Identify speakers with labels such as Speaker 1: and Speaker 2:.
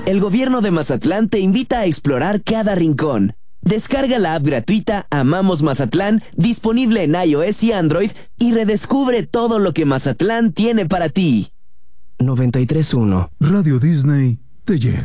Speaker 1: El gobierno de Mazatlán te invita a explorar cada rincón. Descarga la app gratuita Amamos Mazatlán, disponible en iOS y Android, y redescubre todo lo que Mazatlán tiene para ti. 93.1
Speaker 2: Radio Disney te llega.